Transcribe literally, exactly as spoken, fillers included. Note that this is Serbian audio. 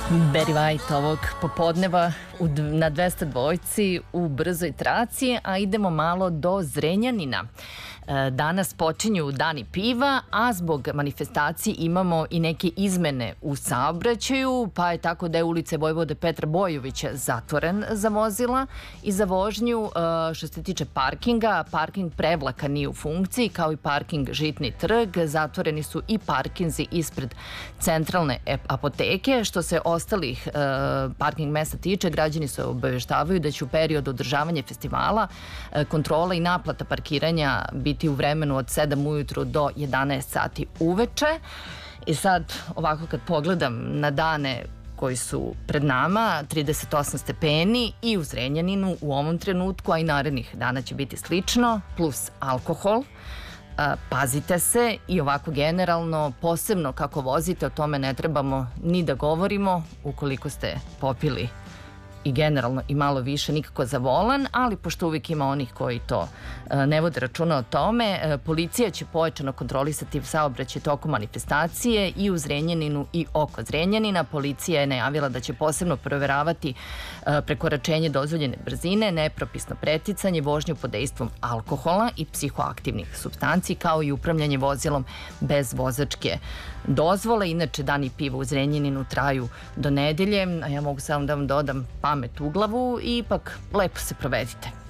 Barry White ovog popodneva na dvesta dvojci u brzoj traci, a idemo malo do Zrenjanina. Danas počinju dani piva, a zbog manifestacije imamo i neke izmene u saobraćaju, pa je tako da je ulica Vojvode Petra Bojovića zatvoren za vozila i za vožnju. Što se tiče parkinga, parking Prevlaka nije u funkciji, kao i parking Žitni trg. Zatvoreni su i parkinzi ispred centralne apoteke. Što se ostalih parking mesta tiče, građani se obaveštavaju da će u periodu održavanja festivala kontrola i naplata parkiranja biti u vremenu od sedam ujutru do jedanaest sati uveče. I sad, ovako kad pogledam na dane koji su pred nama, trideset osam stepeni i u Zrenjaninu u ovom trenutku, a i narednih dana će biti slično, plus alkohol. Pazite se i ovako generalno, posebno kako vozite, o tome ne trebamo ni da govorimo ukoliko ste popili i generalno i malo više, nikako za volan, ali pošto uvijek ima onih koji to ne vode računa o tome, policija će pojačano kontrolisati saobraćaj tokom manifestacije i u Zrenjaninu i oko Zrenjanina. Policija je najavila da će posebno proveravati prekoračenje dozvoljene brzine, nepropisno preticanje, vožnju pod dejstvom alkohola i psihoaktivnih supstanci, kao i upravljanje vozilom bez vozačke dozvole. Inače, dani piva u Zrenjaninu traju do nedelje, a ja mogu samo da vam dodam pamet u glavu i ipak lepo se provedite.